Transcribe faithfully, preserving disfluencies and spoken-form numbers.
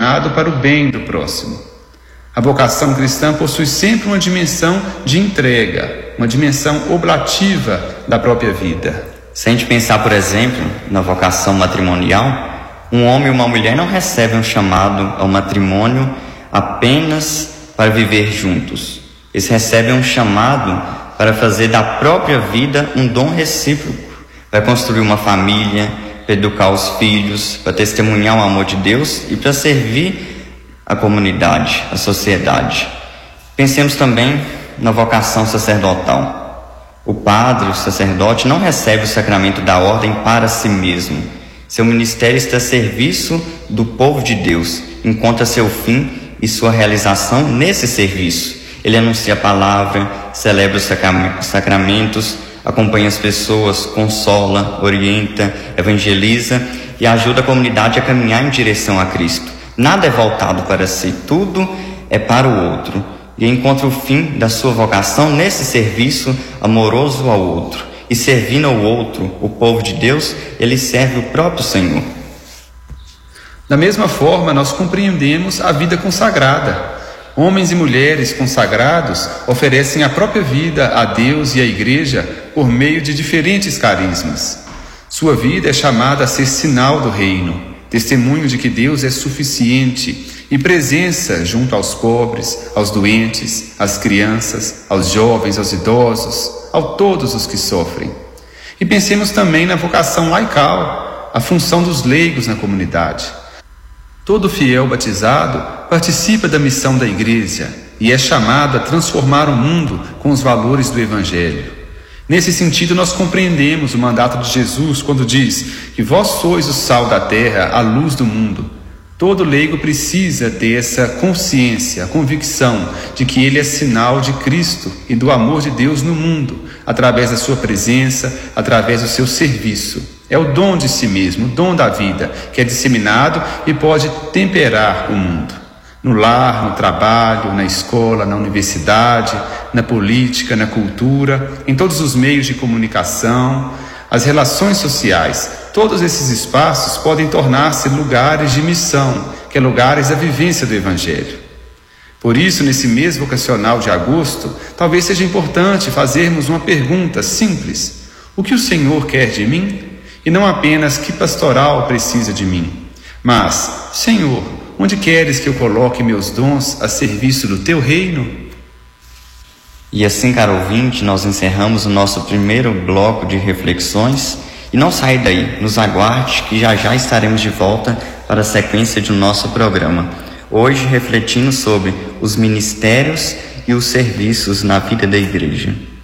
empenhado para o bem do próximo. A vocação cristã possui sempre uma dimensão de entrega, uma dimensão oblativa da própria vida. Se a gente pensar, por exemplo, na vocação matrimonial, um homem e uma mulher não recebem um chamado ao matrimônio apenas para viver juntos. Eles recebem um chamado para fazer da própria vida um dom recíproco, para construir uma família, para educar os filhos, para testemunhar o amor de Deus e para servir a comunidade, a sociedade. Pensemos também na vocação sacerdotal. O padre, o sacerdote, não recebe o sacramento da ordem para si mesmo. Seu ministério está a serviço do povo de Deus, encontra seu fim e sua realização nesse serviço. Ele anuncia a palavra, celebra os sacramentos, acompanha as pessoas, consola, orienta, evangeliza e ajuda a comunidade a caminhar em direção a Cristo. Nada é voltado para si, tudo é para o outro. E encontra o fim da sua vocação nesse serviço amoroso ao outro. E servindo ao outro, o povo de Deus, ele serve o próprio Senhor. Da mesma forma, nós compreendemos a vida consagrada. Homens e mulheres consagrados oferecem a própria vida a Deus e à Igreja por meio de diferentes carismas. Sua vida é chamada a ser sinal do reino, testemunho de que Deus é suficiente e presença junto aos pobres, aos doentes, às crianças, aos jovens, aos idosos, a todos os que sofrem. E pensemos também na vocação laical, a função dos leigos na comunidade. Todo fiel batizado participa da missão da Igreja e é chamado a transformar o mundo com os valores do Evangelho. Nesse sentido, nós compreendemos o mandato de Jesus quando diz que vós sois o sal da terra, a luz do mundo. Todo leigo precisa ter essa consciência, a convicção de que ele é sinal de Cristo e do amor de Deus no mundo, através da sua presença, através do seu serviço. É o dom de si mesmo, o dom da vida, que é disseminado e pode temperar o mundo. No lar, no trabalho, na escola, na universidade, na política, na cultura, em todos os meios de comunicação, as relações sociais, todos esses espaços podem tornar-se lugares de missão, que é lugares da vivência do Evangelho. Por isso, nesse mês vocacional de agosto, talvez seja importante fazermos uma pergunta simples: o que o Senhor quer de mim? E não apenas que pastoral precisa de mim, mas, Senhor, onde queres que eu coloque meus dons a serviço do teu reino? E assim, caro ouvinte, nós encerramos o nosso primeiro bloco de reflexões. E não saia daí, nos aguarde que já já estaremos de volta para a sequência do nosso programa. Hoje refletindo sobre os ministérios e os serviços na vida da Igreja.